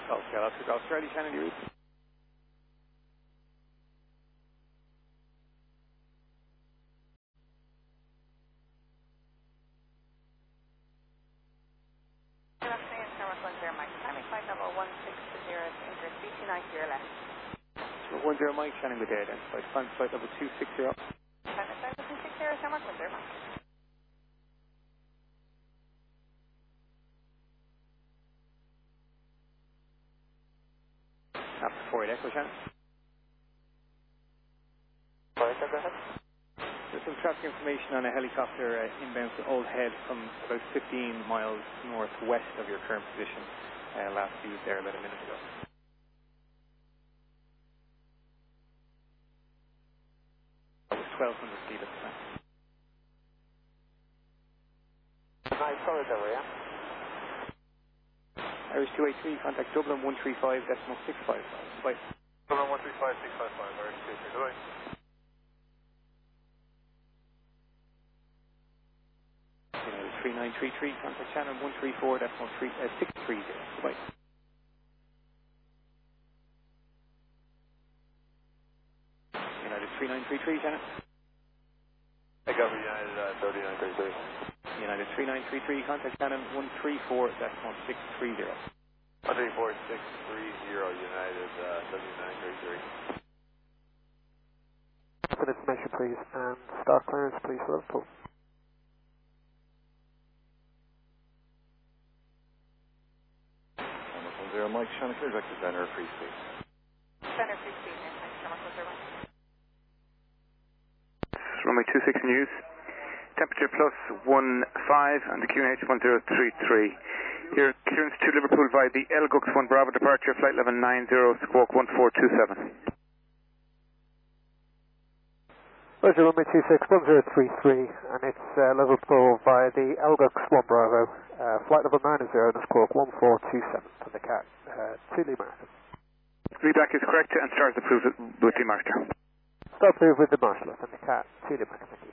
Golf Australia, Shannon, you read? Good afternoon, Shamrock 10 Mike. Timing flight level 160, English BT90 left. 10 Mike, Shannon, good day then. Flight level 260. Timing flight level 260, Shamrock 10 Mike. After 48 Echo, Shannon. Sorry, go ahead. There's some traffic information on a helicopter inbound to Old Head from about 15 miles northwest of your current position. Last viewed there about a minute ago. That was 1200 feet at the time. Nice, solid over, yeah? Irish 283, contact Dublin 135.65. Bye. Dublin 135.655, Irish 283, goodbye. United 3933, contact Shannon 134.630. Goodbye. United 3933, Shannon. I got United 3933. United 3933, contact Shannon 134.630. 134.630, United 3933. Some information, please, and start clearance, please, for Liverpool. Mike, Shannon, clear back to center, free space. Center free speed, thanks, Shamrock 10 Mike. Runway 26 in use. Temperature plus 15 and the QNH 1033. Here, clearance to Liverpool via the Elgux 1 Bravo departure, flight level 90, squawk 1427. Roger, runway 26, 1033, and it's Liverpool via the Elgux 1 Bravo, flight level 90, and squawk 1427 from the CAT to Lee Martin. Feedback is correct and start approved with Lee Martin. Start approved with the Marshal and the CAT to Lee Martin.